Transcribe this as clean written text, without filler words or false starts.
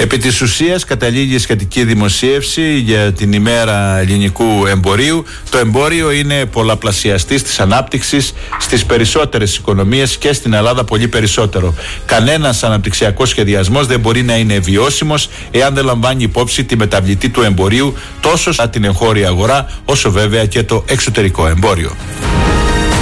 Επί της ουσίας, καταλήγει η σχετική δημοσίευση για την ημέρα ελληνικού εμπορίου. Το εμπόριο είναι πολλαπλασιαστής της ανάπτυξης στις περισσότερες οικονομίες και στην Ελλάδα πολύ περισσότερο. Κανένας αναπτυξιακός σχεδιασμός δεν μπορεί να είναι βιώσιμος εάν δεν λαμβάνει υπόψη τη μεταβλητή του εμπορίου τόσο στην εγχώρια αγορά όσο βέβαια και το εξωτερικό εμπόριο.